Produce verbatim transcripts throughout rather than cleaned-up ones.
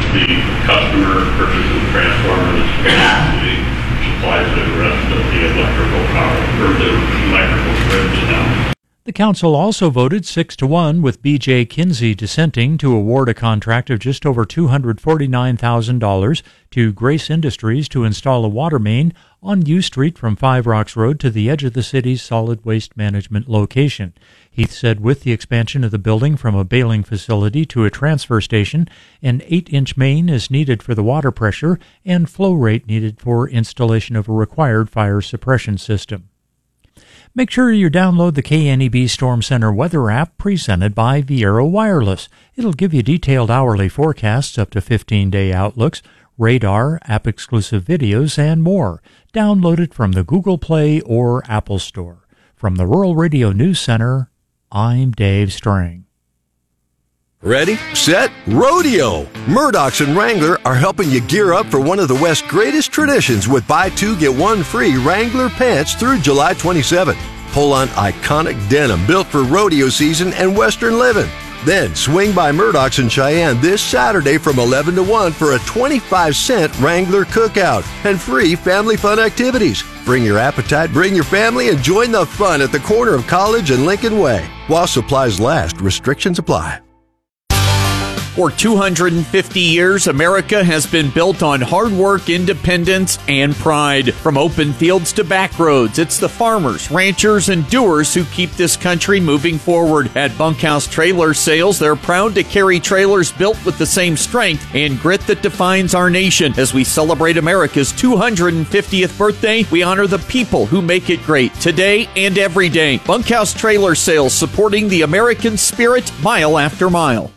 the customer purchases transformers, the supplies the rest of the electrical power, or the electrical grids now. The council also voted six to one, with B J Kinsey dissenting, to award a contract of just over two hundred forty-nine thousand dollars to Grace Industries to install a water main on U Street from Five Rocks Road to the edge of the city's solid waste management location. Heath said with the expansion of the building from a baling facility to a transfer station, an eight-inch main is needed for the water pressure and flow rate needed for installation of a required fire suppression system. Make sure you download the K N E B Storm Center weather app presented by Viera Wireless. It'll give you detailed hourly forecasts, up to fifteen-day outlooks, radar, app-exclusive videos, and more. Download it from the Google Play or Apple Store. From the Rural Radio News Center, I'm Dave Strang. Ready, set, rodeo! Murdoch's and Wrangler are helping you gear up for one of the West's greatest traditions with buy two, get one free Wrangler pants through July twenty-seventh. Pull on iconic denim built for rodeo season and Western living. Then swing by Murdoch's in Cheyenne this Saturday from eleven to one for a twenty-five cent Wrangler cookout and free family fun activities. Bring your appetite, bring your family, and join the fun at the corner of College and Lincoln Way. While supplies last, restrictions apply. For two hundred fifty years, America has been built on hard work, independence, and pride. From open fields to back roads, it's the farmers, ranchers, and doers who keep this country moving forward. At Bunkhouse Trailer Sales, they're proud to carry trailers built with the same strength and grit that defines our nation. As we celebrate America's two hundred fiftieth birthday, we honor the people who make it great today and every day. Bunkhouse Trailer Sales, supporting the American spirit mile after mile.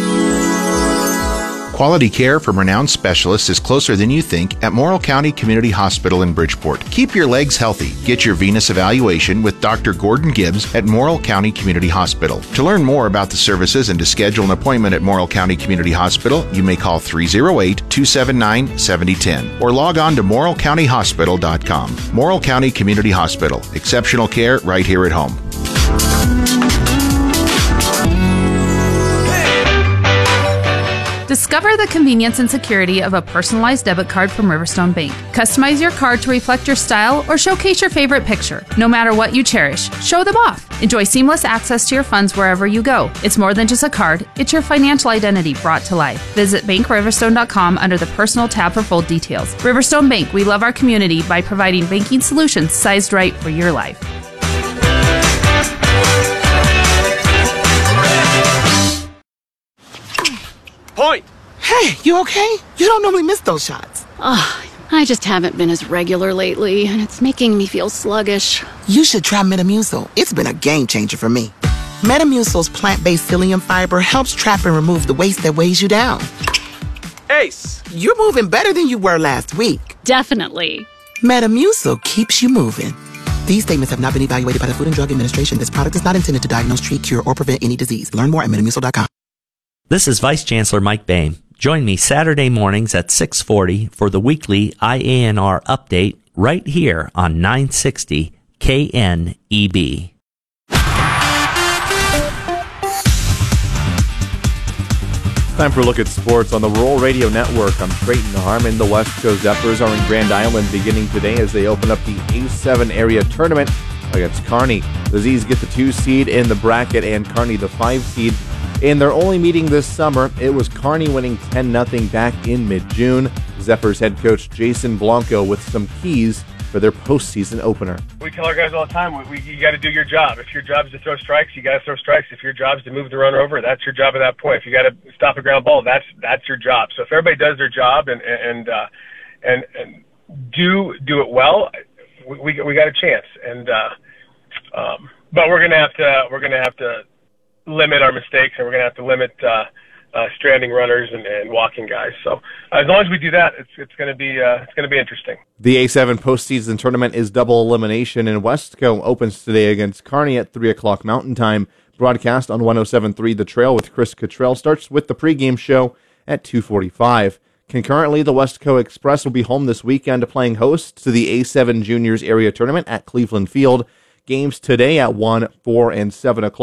Quality care from renowned specialists is closer than you think at Morrill County Community Hospital in Bridgeport. Keep your legs healthy. Get your venous evaluation with Doctor Gordon Gibbs at Morrill County Community Hospital. To learn more about the services and to schedule an appointment at Morrill County Community Hospital, you may call three oh eight, two seven nine, seven oh one oh or log on to morrill county hospital dot com. Morrill County Community Hospital. Exceptional care right here at home. Discover the convenience and security of a personalized debit card from Riverstone Bank. Customize your card to reflect your style or showcase your favorite picture. No matter what you cherish, show them off. Enjoy seamless access to your funds wherever you go. It's more than just a card, it's your financial identity brought to life. Visit bank riverstone dot com under the Personal tab for full details. Riverstone Bank, we love our community by providing banking solutions sized right for your life. Point! Hey, you okay? You don't normally miss those shots. Ugh, I just haven't been as regular lately, and it's making me feel sluggish. You should try Metamucil. It's been a game changer for me. Metamucil's plant-based psyllium fiber helps trap and remove the waste that weighs you down. Ace! You're moving better than you were last week. Definitely. Metamucil keeps you moving. These statements have not been evaluated by the Food and Drug Administration. This product is not intended to diagnose, treat, cure, or prevent any disease. Learn more at metamucil dot com. This is Vice Chancellor Mike Boehm. Join me Saturday mornings at six forty for the weekly I A N R update right here on nine sixty K N E B. Time for a look at sports on the Rural Radio Network. I'm Trayton Harmon. The West Coast Zephyrs are in Grand Island beginning today as they open up the A seven area tournament against Kearney. The Z's get the two seed in the bracket and Kearney the five seed. In their only meeting this summer, it was Kearney winning ten nothing back in mid-June. Zephyrs head coach Jason Blanco with some keys for their postseason opener. We tell our guys all the time, we, we, you got to do your job. If your job is to throw strikes, you got to throw strikes. If your job is to move the runner over, that's your job at that point. If you got to stop a ground ball, that's that's your job. So if everybody does their job and and uh, and, and do do it well, we we, we got a chance. And uh, um, but we're gonna have to we're gonna have to. limit our mistakes, and we're going to have to limit uh, uh, stranding runners and, and walking guys. So uh, as long as we do that, it's it's going to be uh, it's going to be interesting. The A seven postseason tournament is double elimination, and Westco opens today against Kearney at three o'clock Mountain Time. Broadcast on one oh seven point three The Trail with Chris Cottrell starts with the pregame show at two forty-five. Concurrently, the Westco Express will be home this weekend playing host to the A seven Juniors Area Tournament at Cleveland Field. Games today at one, four, and seven o'clock.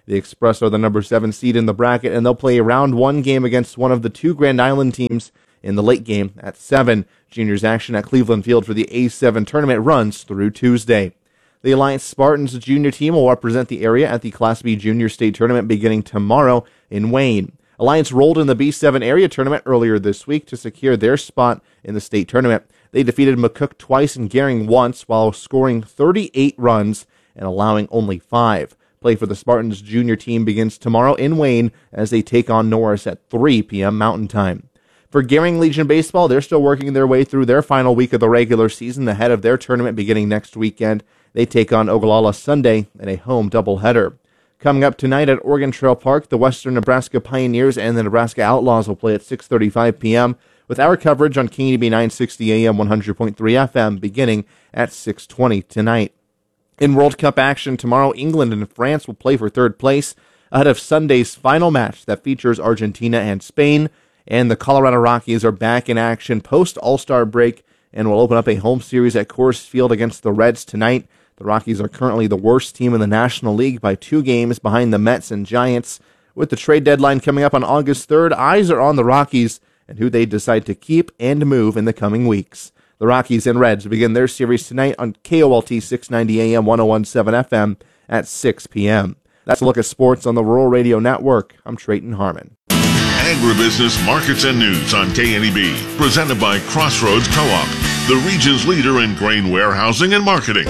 The Express are the number seven seed in the bracket, and they'll play a round one game against one of the two Grand Island teams in the late game at seven. Juniors action at Cleveland Field for the A seven tournament runs through Tuesday. The Alliance Spartans junior team will represent the area at the Class B Junior State Tournament beginning tomorrow in Wayne. Alliance rolled in the B seven area tournament earlier this week to secure their spot in the state tournament. They defeated McCook twice and Gering once while scoring thirty-eight runs and allowing only five. Play for the Spartans junior team begins tomorrow in Wayne as they take on Norris at three p.m. Mountain Time. For Gering Legion Baseball, they're still working their way through their final week of the regular season ahead of their tournament beginning next weekend. They take on Ogallala Sunday in a home doubleheader. Coming up tonight at Oregon Trail Park, the Western Nebraska Pioneers and the Nebraska Outlaws will play at six thirty-five p.m. with our coverage on K E B nine sixty A M one hundred point three F M beginning at six twenty tonight. In World Cup action tomorrow, England and France will play for third place ahead of Sunday's final match that features Argentina and Spain. And the Colorado Rockies are back in action post-All-Star break and will open up a home series at Coors Field against the Reds tonight. The Rockies are currently the worst team in the National League by two games behind the Mets and Giants. With the trade deadline coming up on August third, eyes are on the Rockies and who they decide to keep and move in the coming weeks. The Rockies and Reds begin their series tonight on K O L T six ninety A M one oh one point seven F M at six p.m. That's a look at sports on the Rural Radio Network. I'm Trayton Harmon. Agribusiness Markets and News on K N E B, presented by Crossroads Co-op, the region's leader in grain warehousing and marketing.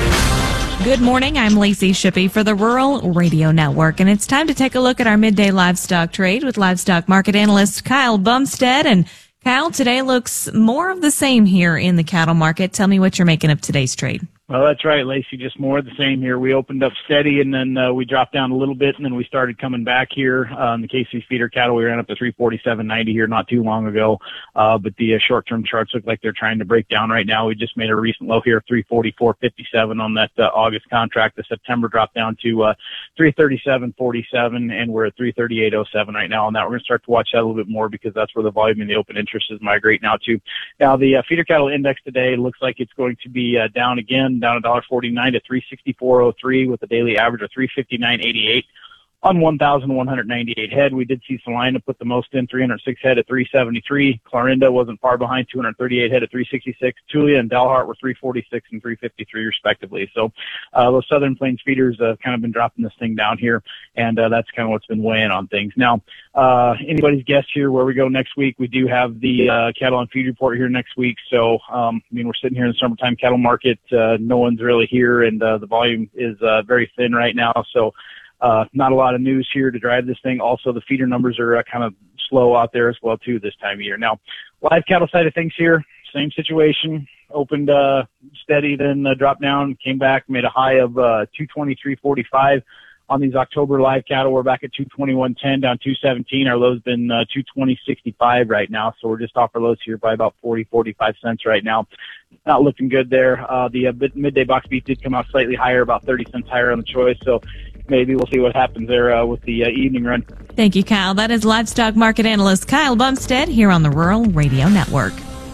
Good morning, I'm Lacey Shippey for the Rural Radio Network, and it's time to take a look at our midday livestock trade with livestock market analyst Kyle Bumstead. And Kyle, today looks more of the same here in the cattle market. Tell me what you're making of today's trade. Well, that's right, Lacey. Just more of the same here. We opened up steady, and then uh, we dropped down a little bit, and then we started coming back here. Uh, in the K C feeder cattle, we ran up to three forty-seven ninety here not too long ago. Uh, but the uh, short-term charts look like they're trying to break down right now. We just made a recent low here of three forty-four fifty-seven on that uh, August contract. The September dropped down to uh, three thirty-seven forty-seven, and we're at three thirty-eight oh seven right now on that. We're going to start to watch that a little bit more because that's where the volume in the open interest is migrating now to. Now, the uh, feeder cattle index today looks like it's going to be uh, down again, down one forty-nine to three sixty-four oh three with a daily average of three fifty-nine eighty-eight on one thousand one hundred ninety-eight head. We did see Salina put the most in, three hundred six head at three seventy-three. Clarinda wasn't far behind, two hundred thirty-eight head at three sixty-six. Tulia and Dalhart were three forty-six and three fifty-three respectively. So uh, those Southern Plains feeders have uh, kind of been dropping this thing down here, and uh, that's kind of what's been weighing on things. Now, uh, anybody's guess here where we go next week. We do have the uh, cattle on feed report here next week. So, um, I mean, we're sitting here in the summertime cattle market. Uh, no one's really here, and uh, the volume is uh, very thin right now. So, Uh, not a lot of news here to drive this thing. Also, the feeder numbers are uh, kind of slow out there as well, too, this time of year. Now, live cattle side of things here, same situation. Opened uh, steady, then uh, dropped down, came back, made a high of uh, two twenty-three forty-five. On these October live cattle, we're back at two twenty-one ten, down two seventeen. Our low's been uh, two twenty sixty-five right now, so we're just off our lows here by about forty, forty-five cents right now. Not looking good there. Uh, the uh, midday box beef did come out slightly higher, about thirty cents higher on the choice, so maybe we'll see what happens there uh, with the uh, evening run. Thank you, Kyle. That is livestock market analyst Kyle Bumstead here on the Rural Radio Network.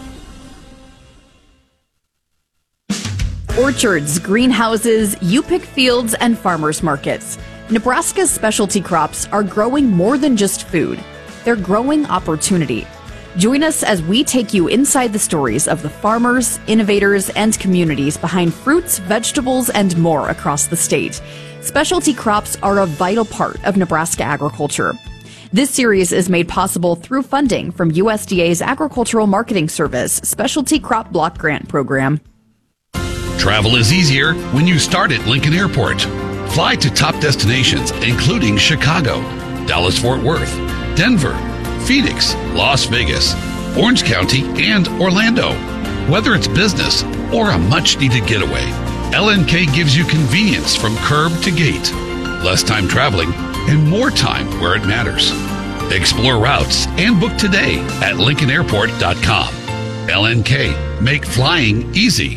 Orchards, greenhouses, U-pick fields, and farmers markets. Nebraska's specialty crops are growing more than just food. They're growing opportunity. Join us as we take you inside the stories of the farmers, innovators, and communities behind fruits, vegetables, and more across the state. Specialty crops are a vital part of Nebraska agriculture. This series is made possible through funding from U S D A's Agricultural Marketing Service Specialty Crop Block Grant Program. Travel is easier when you start at Lincoln Airport. Fly to top destinations including Chicago, Dallas-Fort Worth, Denver, Phoenix, Las Vegas, Orange County, and Orlando. Whether it's business or a much-needed getaway, L N K gives you convenience from curb to gate, less time traveling, and more time where it matters. Explore routes and book today at lincoln airport dot com. L N K, make flying easy.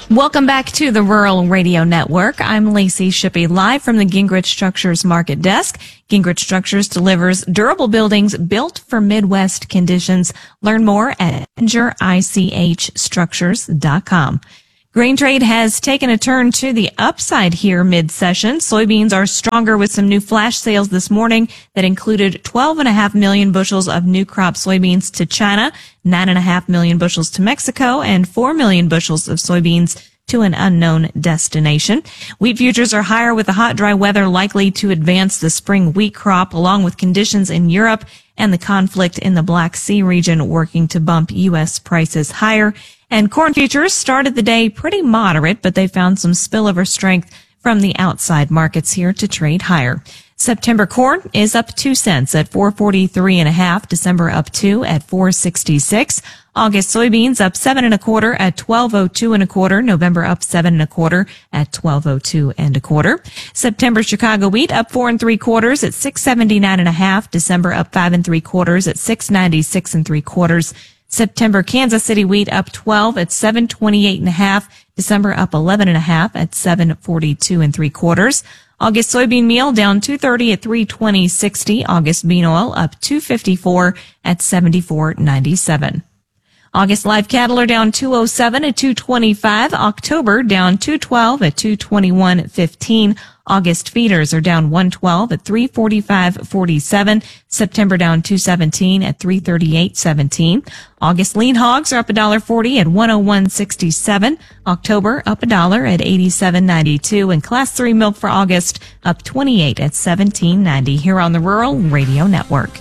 Welcome back to the Rural Radio Network. I'm Lacey Shippey, live from the Gingrich Structures Market Desk. Gingrich Structures delivers durable buildings built for Midwest conditions. Learn more at ginger ich structures dot com. Grain trade has taken a turn to the upside here mid-session. Soybeans are stronger with some new flash sales this morning that included twelve point five million bushels of new crop soybeans to China, nine point five million bushels to Mexico, and four million bushels of soybeans to an unknown destination. Wheat futures are higher with the hot, dry weather likely to advance the spring wheat crop, along with conditions in Europe and the conflict in the Black Sea region working to bump U S prices higher. And corn futures started the day pretty moderate, but they found some spillover strength from the outside markets here to trade higher. September corn is up two cents at four forty-three and a half. December up two at four sixty-six. August soybeans up seven and a quarter at twelve oh two and a quarter. November up seven and a quarter at twelve oh two and a quarter. September Chicago wheat up four and three quarters at six seventy-nine and a half. December up five and three quarters at six ninety-six and three quarters. September Kansas City wheat up twelve at seven twenty-eight and a half. December up eleven and a half at seven forty-two and three quarters. August soybean meal down two thirty at three twenty sixty. August bean oil up two fifty-four at seventy-four ninety-seven. August live cattle are down two oh seven at two twenty-five. October down two twelve at two twenty-one fifteen. August feeders are down one twelve at three forty-five forty-seven. September down two seventeen at three thirty-eight seventeen. August lean hogs are up one dollar forty at one oh one sixty-seven. October up a dollar at eighty-seven ninety-two. And class three milk for August up twenty-eight at seventeen ninety here on the Rural Radio Network.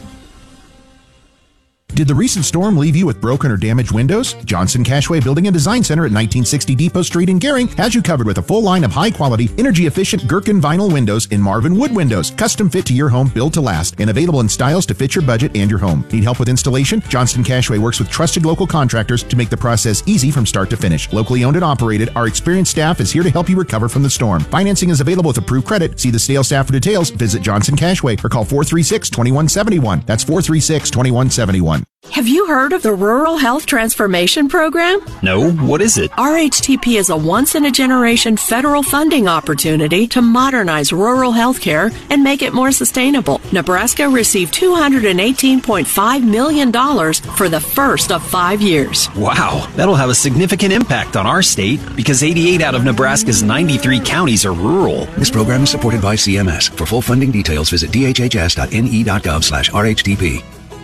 Did the recent storm leave you with broken or damaged windows? Johnson Cashway Building and Design Center at nineteen sixty Depot Street in Gering has you covered with a full line of high-quality, energy-efficient Gherkin vinyl windows in Marvin wood windows, custom fit to your home, built to last, and available in styles to fit your budget and your home. Need help with installation? Johnson Cashway works with trusted local contractors to make the process easy from start to finish. Locally owned and operated, our experienced staff is here to help you recover from the storm. Financing is available with approved credit. See the sales staff for details. Visit Johnson Cashway or call four three six, two one seven one. That's four three six, two one seven one. Have you heard of the Rural Health Transformation Program? No, what is it? R H T P is a once-in-a-generation federal funding opportunity to modernize rural health care and make it more sustainable. Nebraska received two hundred eighteen point five million dollars for the first of five years. Wow, that'll have a significant impact on our state because eighty-eight out of Nebraska's ninety-three counties are rural. This program is supported by C M S. For full funding details, visit d h h s dot n e dot gov slash R H T P.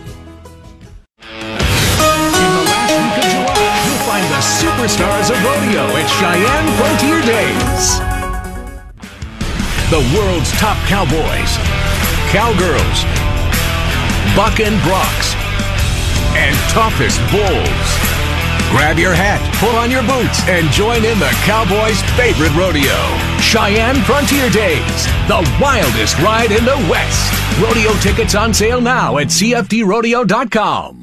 Superstars of rodeo at Cheyenne Frontier Days. The world's top cowboys, cowgirls, buck and broncs, and toughest bulls. Grab your hat, pull on your boots, and join in the cowboys' favorite rodeo. Cheyenne Frontier Days, the wildest ride in the West. Rodeo tickets on sale now at c f d rodeo dot com.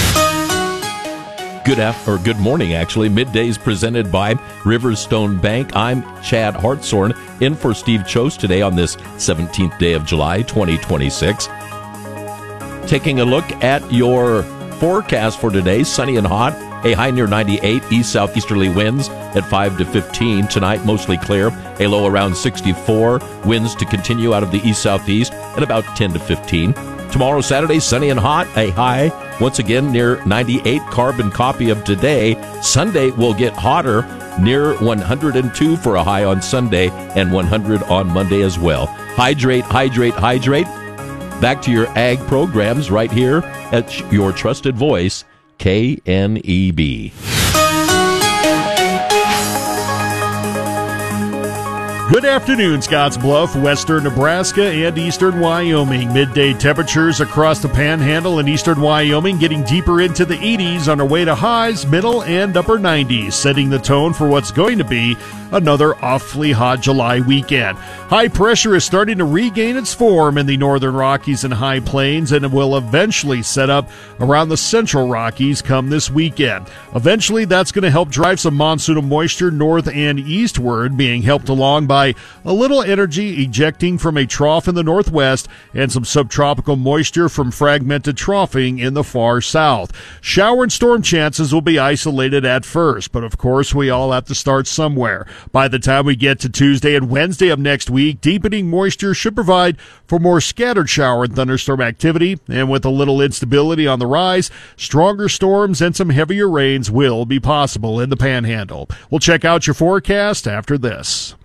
Good af- or good morning, actually. Middays presented by Riverstone Bank. I'm Chad Hartshorn, in for Steve Chose today on this seventeenth day of July, twenty twenty-six. Taking a look at your forecast for today, sunny and hot, a high near ninety-eight, east-southeasterly winds at five to fifteen. Tonight, mostly clear, a low around sixty-four, winds to continue out of the east-southeast at about ten to fifteen. Tomorrow, Saturday, sunny and hot, a high once again near ninety-eight, carbon copy of today. Sunday will get hotter, near one hundred two for a high on Sunday and one hundred on Monday as well. Hydrate, hydrate, hydrate. Back to your ag programs right here at your trusted voice, K N E B. Good afternoon, Scottsbluff, western Nebraska, and eastern Wyoming. Midday temperatures across the Panhandle and eastern Wyoming getting deeper into the eighties on our way to highs, middle and upper nineties, setting the tone for what's going to be another awfully hot July weekend. High pressure is starting to regain its form in the northern Rockies and High Plains, and it will eventually set up around the central Rockies come this weekend. Eventually, that's going to help drive some monsoonal moisture north and eastward, being helped along by by a little energy ejecting from a trough in the northwest and some subtropical moisture from fragmented troughing in the far south. Shower and storm chances will be isolated at first, but of course we all have to start somewhere. By the time we get to Tuesday and Wednesday of next week, deepening moisture should provide for more scattered shower and thunderstorm activity, and with a little instability on the rise, stronger storms and some heavier rains will be possible in the Panhandle. We'll check out your forecast after this.